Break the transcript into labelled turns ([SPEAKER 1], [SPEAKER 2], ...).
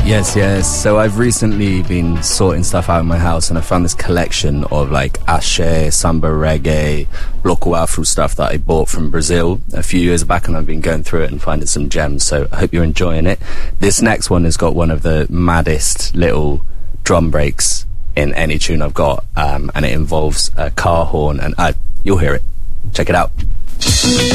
[SPEAKER 1] Yes. So I've recently been sorting stuff out in my house, and I found this collection of like axé, samba, reggae, bloco afro stuff that I bought from Brazil a few years back, and I've been going through it and finding some gems. So I hope you're enjoying it. This next one has got one of the maddest little drum breaks in any tune I've got, and it involves a car horn, and you'll hear it. Check it out.